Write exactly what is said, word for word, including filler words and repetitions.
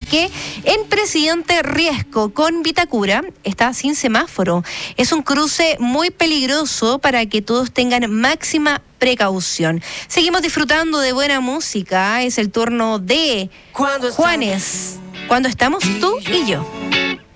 porque en Presidente Riesco con Vitacura está sin semáforo. Es un cruce muy peligroso para que todos tengan máxima precaución. Seguimos disfrutando de buena música. Es el turno de Juanes. Cuando estamos tú y yo.